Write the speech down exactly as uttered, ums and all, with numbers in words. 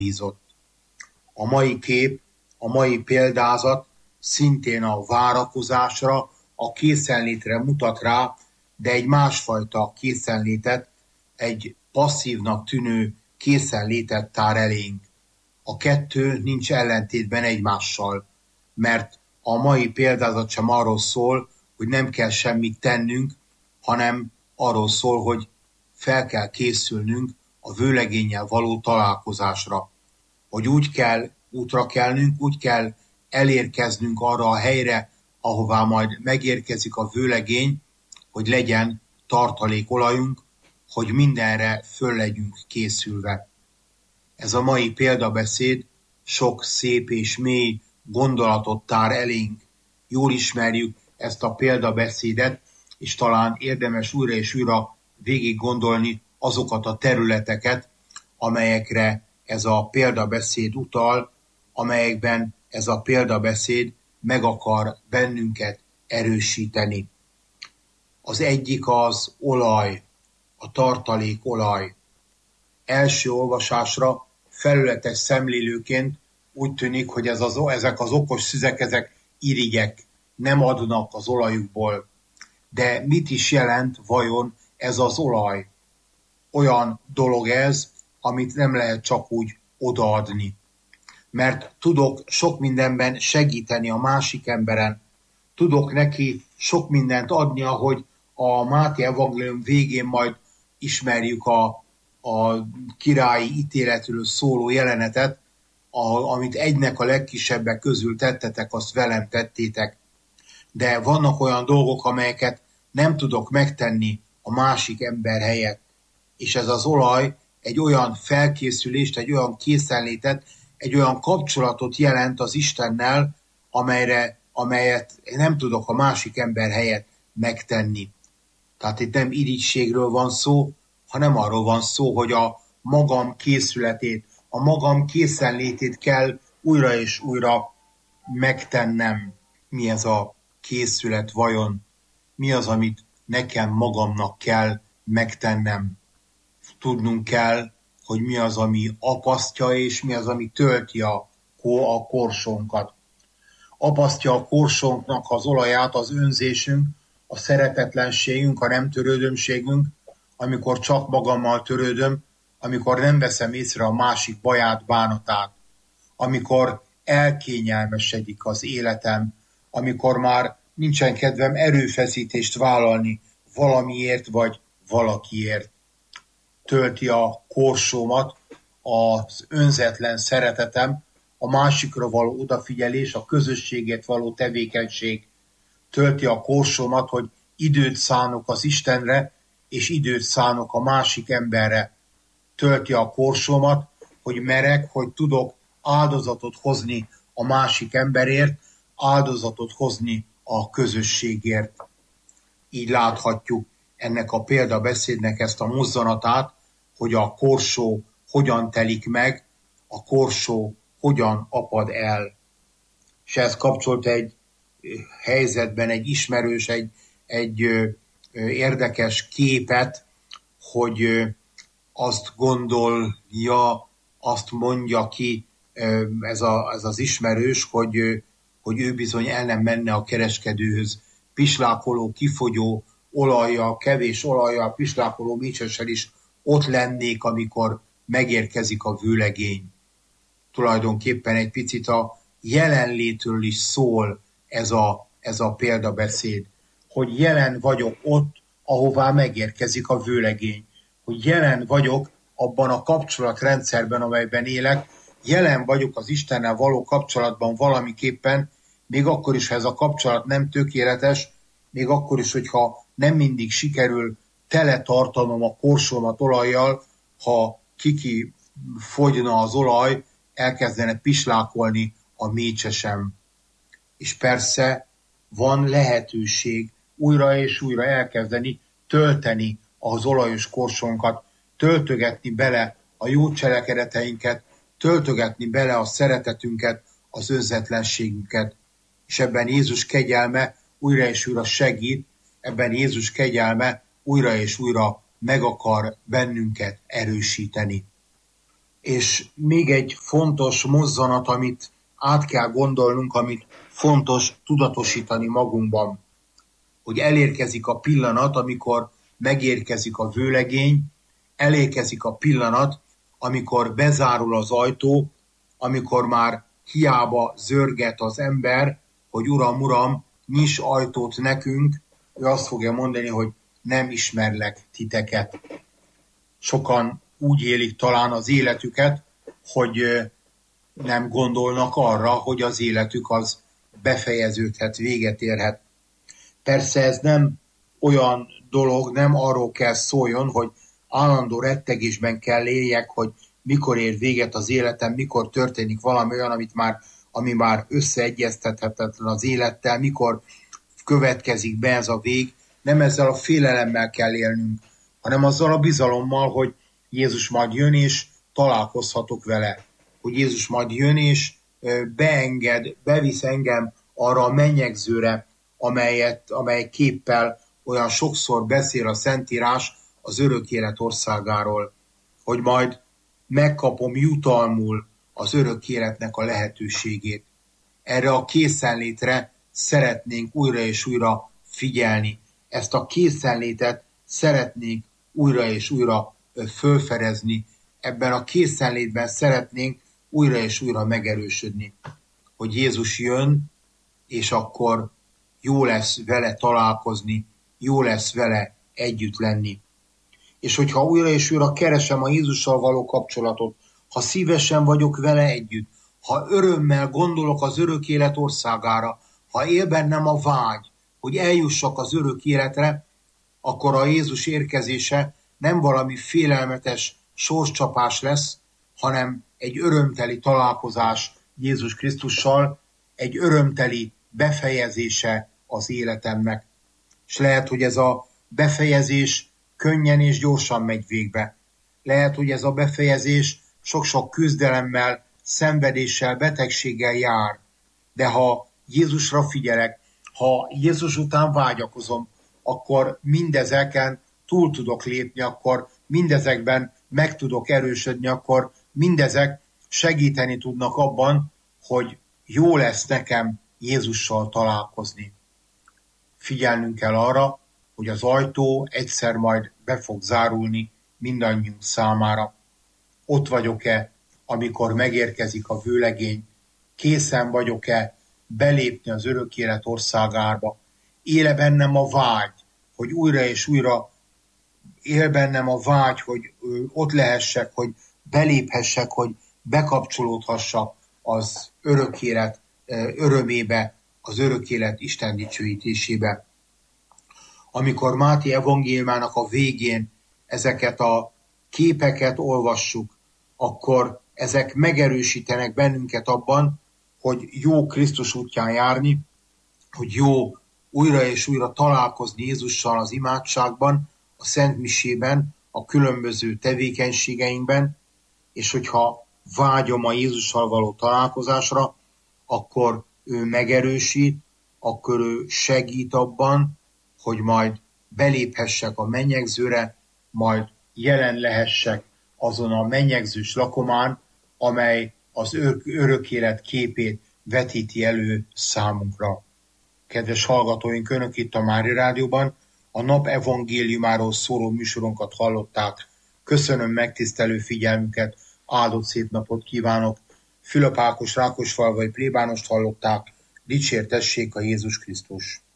bízott. A mai kép, a mai példázat szintén a várakozásra, a készenlétre mutat rá, de egy másfajta készenlétet, egy passzívnak tűnő készenlétet tár elénk. A kettő nincs ellentétben egymással, mert a mai példázat sem arról szól, hogy nem kell semmit tennünk, hanem arról szól, hogy fel kell készülnünk a vőlegénnyel való találkozásra. Hogy úgy kell útra kelnünk, úgy kell elérkeznünk arra a helyre, ahová majd megérkezik a vőlegény, hogy legyen tartalékolajunk, hogy mindenre föl legyünk készülve. Ez a mai példabeszéd sok szép és mély gondolatot tár elénk. Jól ismerjük ezt a példabeszédet, és talán érdemes újra és újra végig gondolni azokat a területeket, amelyekre ez a példabeszéd utal, amelyekben ez a példabeszéd meg akar bennünket erősíteni. Az egyik az olaj, a tartalékolaj. Első olvasásra felületes szemlélőként úgy tűnik, hogy ez az, ezek az okos szüzek, ezek irigyek, nem adnak az olajukból. De mit is jelent vajon ez az olaj? Olyan dolog ez, amit nem lehet csak úgy odaadni. Mert tudok sok mindenben segíteni a másik emberen. Tudok neki sok mindent adni, ahogy a Máté evangélium végén majd ismerjük a, a királyi ítéletről szóló jelenetet, a, amit egynek a legkisebbek közül tettetek, azt velem tettétek. De vannak olyan dolgok, amelyeket nem tudok megtenni a másik ember helyett. És ez az olaj egy olyan felkészülést, egy olyan készenlétet, egy olyan kapcsolatot jelent az Istennel, amelyre, amelyet nem tudok a másik ember helyett megtenni. Tehát itt nem irigységről van szó, hanem arról van szó, hogy a magam készületét, a magam készenlétét kell újra és újra megtennem. Mi ez a készület vajon? Mi az, amit nekem magamnak kell megtennem? Tudnunk kell, hogy mi az, ami apasztja, és mi az, ami tölti a, a korsónkat. Apasztja a korsónknak az olaját az önzésünk, a szeretetlenségünk, a nem törődömségünk, amikor csak magammal törődöm, amikor nem veszem észre a másik baját, bánatát, amikor elkényelmesedik az életem, amikor már nincsen kedvem erőfeszítést vállalni valamiért vagy valakiért. Tölti a korsómat az önzetlen szeretetem, a másikra való odafigyelés, a közösségért való tevékenység. Tölti a korsómat, hogy időt szánok az Istenre, és időt szánok a másik emberre. Tölti a korsómat, hogy merek, hogy tudok áldozatot hozni a másik emberért, áldozatot hozni a közösségért. Így láthatjuk ennek a példabeszédnek ezt a mozzanatát, hogy a korsó hogyan telik meg, a korsó hogyan apad el. És ez kapcsolt egy helyzetben egy ismerős, egy, egy ö, ö, érdekes képet, hogy ö, azt gondolja, azt mondja ki ö, ez, a, ez az ismerős, hogy, ö, hogy ő bizony el nem menne a kereskedőhöz pislákoló, kifogyó olajjal, kevés olajjal, pislákoló mécsessel is ott lennék, amikor megérkezik a vőlegény. Tulajdonképpen egy picit a jelenlétről is szól ez a, ez a példabeszéd, hogy jelen vagyok ott, ahová megérkezik a vőlegény, hogy jelen vagyok abban a kapcsolatrendszerben, amelyben élek, jelen vagyok az Istennel való kapcsolatban valamiképpen, még akkor is, ha ez a kapcsolat nem tökéletes, még akkor is, hogyha nem mindig sikerül tele tartanom a korsómat olajjal, ha kiki fogyna az olaj, elkezdene pislákolni a mécsesem. És persze van lehetőség újra és újra elkezdeni tölteni az olajos korsónkat, töltögetni bele a jó cselekedeteinket, töltögetni bele a szeretetünket, az önzetlenségünket. És ebben Jézus kegyelme újra és újra segít, ebben Jézus kegyelme újra és újra meg akar bennünket erősíteni. És még egy fontos mozzanat, amit át kell gondolnunk, amit fontos tudatosítani magunkban, hogy elérkezik a pillanat, amikor megérkezik a vőlegény, elérkezik a pillanat, amikor bezárul az ajtó, amikor már hiába zörget az ember, hogy Uram, Uram, nyiss ajtót nekünk, ő azt fogja mondani, hogy nem ismerlek titeket. Sokan úgy élik talán az életüket, hogy nem gondolnak arra, hogy az életük az befejeződhet, véget érhet. Persze ez nem olyan dolog, nem arról kell szóljon, hogy állandó rettegésben kell éljek, hogy mikor ér véget az életem, mikor történik valami olyan, amit már, ami már összeegyeztethetetlen az élettel, mikor következik be ez a vég. Nem ezzel a félelemmel kell élnünk, hanem azzal a bizalommal, hogy Jézus majd jön, és találkozhatok vele. Hogy Jézus majd jön, és beenged, bevisz engem arra a mennyegzőre, amelyet, amely képpel olyan sokszor beszél a Szentírás az örök élet országáról, hogy majd megkapom jutalmul az örök életnek a lehetőségét. Erre a készenlétre szeretnénk újra és újra figyelni. Ezt a készenlétet szeretnénk újra és újra fölfedezni. Ebben a készenlétben szeretnénk újra és újra megerősödni. Hogy Jézus jön, és akkor jó lesz vele találkozni, jó lesz vele együtt lenni. És hogyha újra és újra keresem a Jézussal való kapcsolatot, ha szívesen vagyok vele együtt, ha örömmel gondolok az örök élet országára, ha él bennem a vágy, hogy eljussak az örök életre, akkor a Jézus érkezése nem valami félelmetes sorscsapás lesz, hanem egy örömteli találkozás Jézus Krisztussal, egy örömteli befejezése az életemnek. És lehet, hogy ez a befejezés könnyen és gyorsan megy végbe. Lehet, hogy ez a befejezés sok-sok küzdelemmel, szenvedéssel, betegséggel jár. De ha Jézusra figyelek, ha Jézus után vágyakozom, akkor mindezeken túl tudok lépni, akkor mindezekben meg tudok erősödni, akkor mindezek segíteni tudnak abban, hogy jó lesz nekem Jézussal találkozni. Figyelnünk kell arra, hogy az ajtó egyszer majd be fog zárulni mindannyiunk számára. Ott vagyok-e, amikor megérkezik a vőlegény? Készen vagyok-e belépni az örök élet országába? Éle bennem a vágy, hogy újra és újra él bennem a vágy, hogy ott lehessek, hogy beléphessek, hogy bekapcsolódhassak az örök élet örömébe, az örök élet Isten dicsőítésébe. Amikor Máté evangéliumának a végén ezeket a képeket olvassuk, akkor ezek megerősítenek bennünket abban, hogy jó Krisztus útján járni, hogy jó újra és újra találkozni Jézussal az imádságban, a Szent Misében, a különböző tevékenységeinkben, és hogyha vágyom a Jézussal való találkozásra, akkor ő megerősít, akkor ő segít abban, hogy majd beléphessek a mennyegzőre, majd jelen lehessek azon a mennyegzős lakomán, amely az örök élet képét vetíti elő számunkra. Kedves hallgatóink, Önök itt a Mária Rádióban a nap evangéliumáról szóló műsorunkat hallották. Köszönöm megtisztelő figyelmüket, áldott szép napot kívánok. Fülöp Ákos Rákosfalvai plébánost hallották, dicsértessék a Jézus Krisztus.